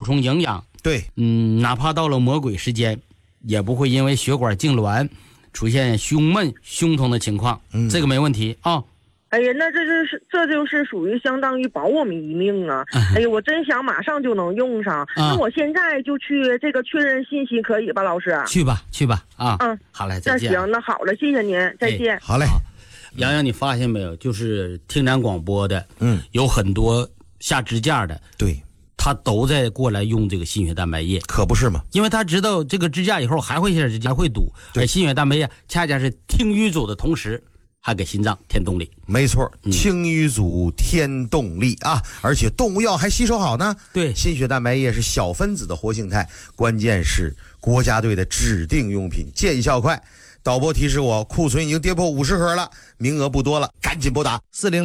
充营养。 对， 哪怕到了魔鬼时间，也不会因为血管痉挛出现胸闷、胸痛的情况。这个没问题啊。 哎呀，那这就是属于相当于保我们一命啊！哎呀，我真想马上就能用上。那我现在就去这个确认信息，可以吧，老师？ 去吧啊。好嘞，再见。 那行，那好了，谢谢您，再见。 好嘞。 洋洋，你发现没有？就是听咱广播的，有很多下支架的， 对， 他都在过来用这个心血蛋白液， 可不是吗？ 因为他知道这个支架以后还会下支架，还会堵，而心血蛋白液恰恰是听瘀阻的同时，还给心脏添动力。 没错，清瘀阻添动力啊！而且动物药还吸收好呢。 对， 心血蛋白液是小分子的活性肽，关键是国家队的指定用品，见效快。导播提示我，库存已经跌破50盒了，名额不多了，赶紧拨打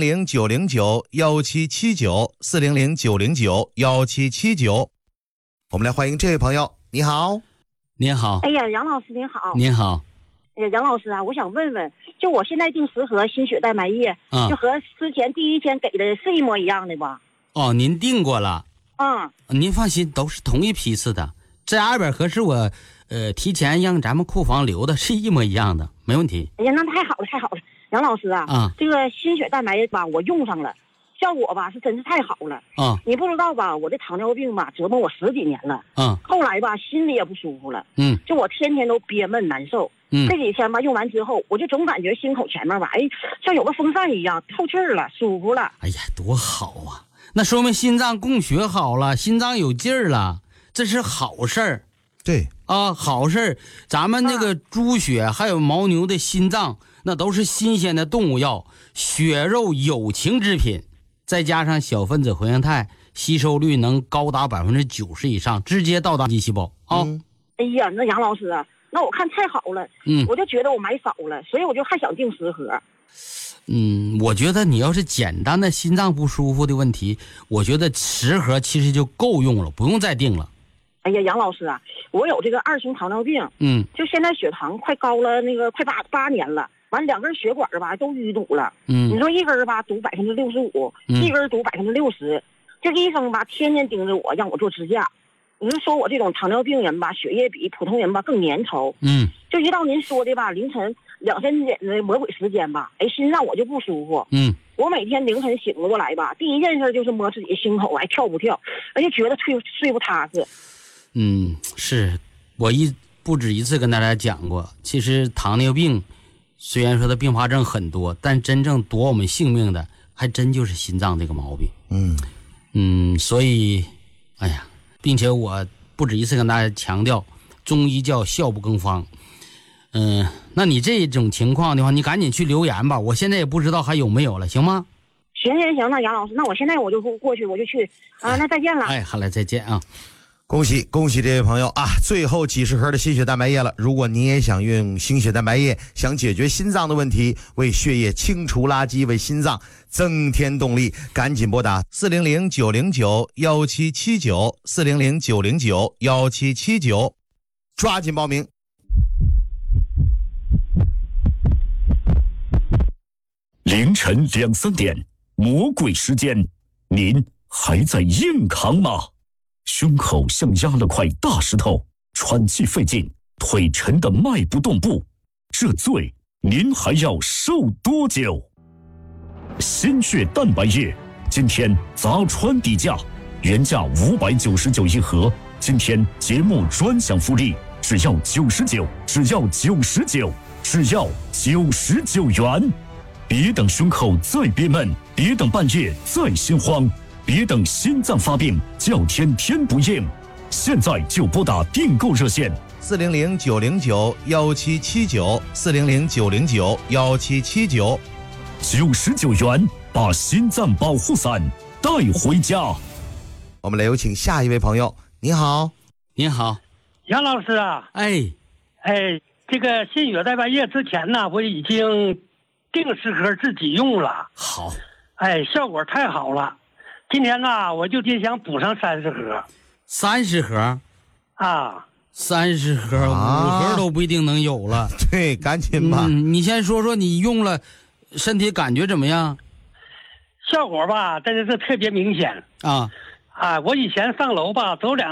400-909-1779，400-909-1779。我们来欢迎这位朋友，你好。 您好。 哎呀，杨老师您好。 您好。 哎呀，杨老师啊，我想问问，就我现在订10盒心血蛋白液，就和之前第一天给的是一模一样的吧？ 哦，您订过了。您放心，都是同一批次的。这200盒是我提前让咱们库房留的，是一模一样的，没问题。 哎呀，那太好了，太好了，杨老师啊，这个心血蛋白液吧，我用上了，效果吧是真是太好了。你不知道吧，我这糖尿病吧折磨我10几年了。后来吧心里也不舒服了。就我天天都憋闷难受。这几天吧用完之后，我就总感觉心口前面吧，像有个风扇一样透气了，舒服了。 哎呀，多好啊！那说明心脏供血好了，心脏有劲儿了，这是好事儿。 对啊，好事儿。咱们那个猪血还有牦牛的心脏，那都是新鲜的动物药，血肉有情之品，再加上小分子活性肽，吸收率能高达90%以上，直接到达肌细胞啊。 哎呀，那杨老师啊，那我看太好了，我就觉得我买少了，所以我就还想订10盒。 我觉得你要是简单的心脏不舒服的问题，我觉得10盒其实就够用了，不用再订了。 哎呀，杨老师啊，我有这个2型糖尿病，就现在血糖快高了，那个快8年了，完2根血管吧都淤堵了，你说一根吧堵65%，一根堵60%，这个医生吧天天盯着我让我做支架，你就说我这种糖尿病人吧，血液比普通人吧更粘稠，就一到您说的吧，凌晨2、3点的魔鬼时间吧，心脏我就不舒服，我每天凌晨醒过来吧，第一件事就是摸自己心口，跳不跳，就觉得睡不踏实。 是我不止一次跟大家讲过，其实糖尿病虽然说它并发症很多，但真正夺我们性命的还真就是心脏这个毛病。所以哎呀，并且我不止一次跟大家强调，中医叫效不更方。那你这种情况的话，你赶紧去留言吧，我现在也不知道还有没有了，行吗？ 行，那杨老师，那我现在我就过去，我就去啊，那再见了。 好嘞，再见啊。 恭喜这位朋友啊！最后几10盒的心血蛋白液了。如果你也想用心血蛋白液，想解决心脏的问题，为血液清除垃圾，为心脏增添动力，赶紧拨打400-909-1779，400-909-1779，抓紧报名。 凌晨2、3点，魔鬼时间，您还在硬扛吗？胸口像压了块大石头，喘气费劲，腿沉得迈不动步，这罪您还要受多久？心血蛋白液今天砸穿底价，原价599一盒，今天节目专享福利，只要99，只要99，只要99元。别等胸口再憋闷，别等半夜再心慌，别等心脏发病叫天天不应，现在就拨打订购热线 400-909-1779，400-909-1779，99 元把心脏保护伞带回家。 我们来有请下一位朋友。你好。 杨老师啊，这个心血蛋白液之前呢，我已经订10盒自己用了， 好， 效果太好了。今天呢，我就想补上30盒。 30盒啊 ，30盒，5盒都不一定能有了。 对，赶紧吧。 你先说说你用了，身体感觉怎么样？ 效果吧，真的是特别明显啊！ 我以前上楼吧，走2